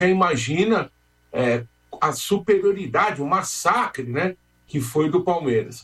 imagina a superioridade, o massacre, né, que foi do Palmeiras.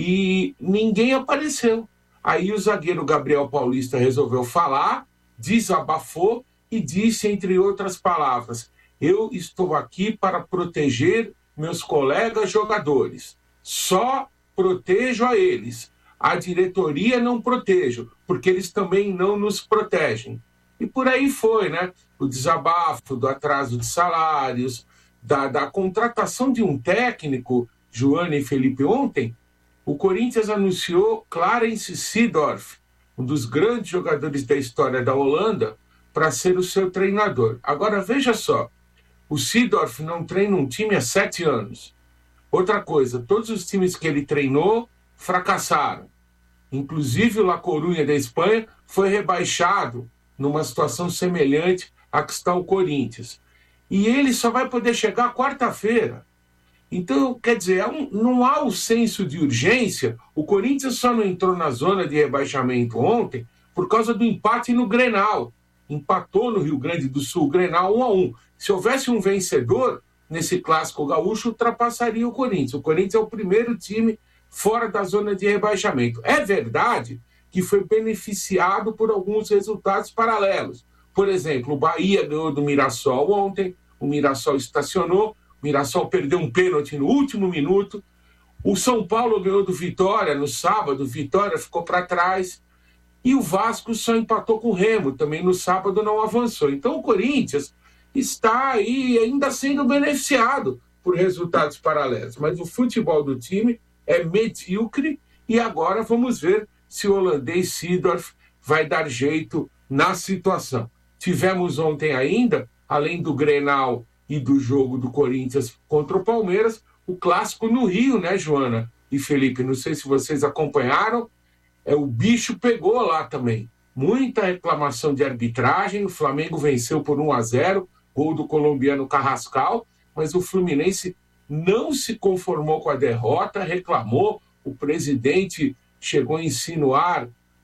E ninguém apareceu. Aí o zagueiro Gabriel Paulista resolveu falar, desabafou e disse, entre outras palavras: eu estou aqui para proteger meus colegas jogadores. Só protejo a eles. A diretoria não protejo, porque eles também não nos protegem. E por aí foi, né? O desabafo do atraso de salários, da contratação de um técnico, Joana e Felipe, ontem. O Corinthians anunciou Clarence Seedorf, um dos grandes jogadores da história da Holanda, para ser o seu treinador. Agora, veja só, o Seedorf não treina um time há 7 anos. Outra coisa, todos os times que ele treinou fracassaram. Inclusive o La Coruña da Espanha foi rebaixado numa situação semelhante à que está o Corinthians. E ele só vai poder chegar quarta-feira. Então, quer dizer, não há o senso de urgência. O Corinthians só não entrou na zona de rebaixamento ontem por causa do empate no Grenal. Empatou no Rio Grande do Sul, Grenal 1-1. Se houvesse um vencedor nesse clássico gaúcho, ultrapassaria o Corinthians. O Corinthians é o primeiro time fora da zona de rebaixamento. É verdade que foi beneficiado por alguns resultados paralelos. Por exemplo, o Bahia ganhou do Mirassol ontem, o Mirassol estacionou, o Mirassol perdeu um pênalti no último minuto, o São Paulo ganhou do Vitória no sábado, o Vitória ficou para trás, e o Vasco só empatou com o Remo, também no sábado não avançou. Então o Corinthians está aí ainda sendo beneficiado por resultados paralelos, mas o futebol do time é medíocre e agora vamos ver se o holandês Seedorf vai dar jeito na situação. Tivemos ontem ainda, além do Grenal e do jogo do Corinthians contra o Palmeiras, o clássico no Rio, né, Joana e Felipe? Não sei se vocês acompanharam, o bicho pegou lá também. Muita reclamação de arbitragem, o Flamengo venceu por 1-0, gol do colombiano Carrascal, mas o Fluminense não se conformou com a derrota, reclamou, o presidente chegou a insinuar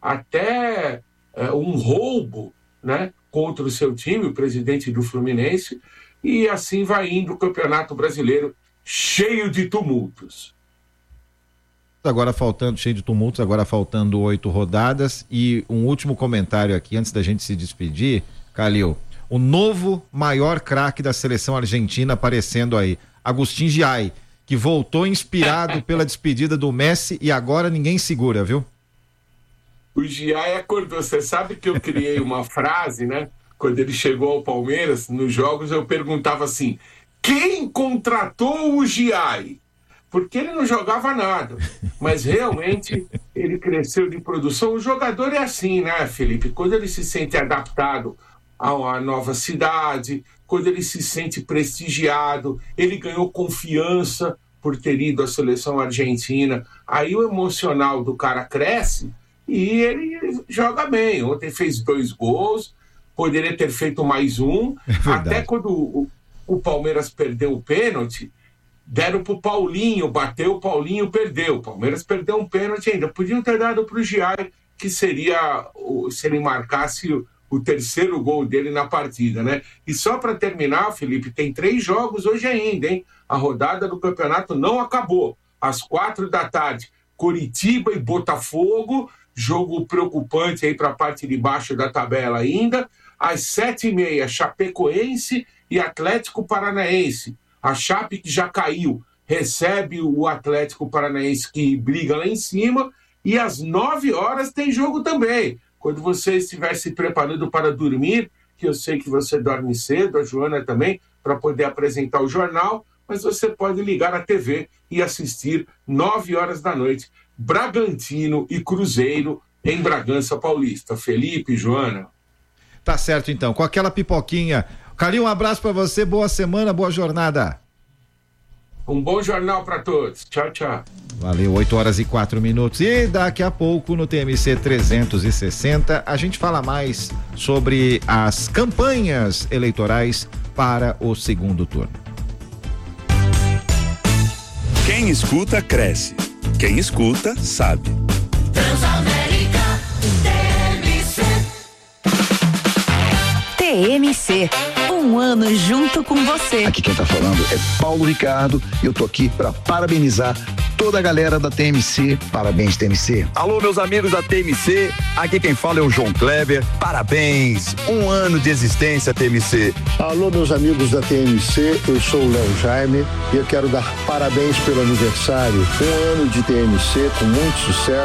até um roubo, né, contra o seu time, o presidente do Fluminense, e assim vai indo o Campeonato Brasileiro cheio de tumultos. Agora faltando 8 rodadas e um último comentário aqui antes da gente se despedir, Calil. O novo maior craque da seleção argentina aparecendo aí, Agustín Giai, que voltou inspirado pela despedida do Messi e agora ninguém segura, viu? O Giai acordou. Você sabe que eu criei uma frase, né? Quando ele chegou ao Palmeiras, nos jogos eu perguntava assim: quem contratou o Giai? Porque ele não jogava nada, mas realmente ele cresceu de produção. O jogador é assim, né, Felipe? Quando ele se sente adaptado a uma nova cidade, quando ele se sente prestigiado, ele ganhou confiança por ter ido à seleção argentina, aí o emocional do cara cresce e ele joga bem. Ontem fez 2 gols, poderia ter feito mais um, até quando o Palmeiras perdeu o pênalti, deram pro Paulinho, bateu, o Paulinho perdeu. O Palmeiras perdeu um pênalti ainda. Podiam ter dado pro Giai, que seria, se ele marcasse o 3º gol dele na partida, né? E só para terminar, Felipe, tem 3 jogos hoje ainda, hein? A rodada do campeonato não acabou. Às 4 da tarde, Coritiba e Botafogo, jogo preocupante aí para a parte de baixo da tabela ainda. Às 7h30, Chapecoense e Atlético Paranaense. A Chape, que já caiu, recebe o Atlético Paranaense, que briga lá em cima, e às 9 horas tem jogo também. Quando você estiver se preparando para dormir, que eu sei que você dorme cedo, a Joana também, para poder apresentar o jornal, mas você pode ligar a TV e assistir 9 horas da noite, Bragantino e Cruzeiro em Bragança Paulista. Felipe, Joana. Tá certo então, com aquela pipoquinha. Calil, um abraço para você, boa semana, boa jornada. Um bom jornal para todos. Tchau, tchau. Valeu, 8h04. E daqui a pouco no TMC 360 a gente fala mais sobre as campanhas eleitorais para o segundo turno. Quem escuta, cresce. Quem escuta, sabe. Transamérica, TMC. TMC, um um ano junto com você. Aqui quem tá falando é Paulo Ricardo e eu tô aqui para parabenizar toda a galera da TMC. Parabéns, TMC. Alô, meus amigos da TMC, aqui quem fala é o João Kleber. Parabéns, 1 ano de existência, TMC. Alô, meus amigos da TMC, eu sou o Léo Jaime e eu quero dar parabéns pelo aniversário. 1 ano de TMC com muito sucesso.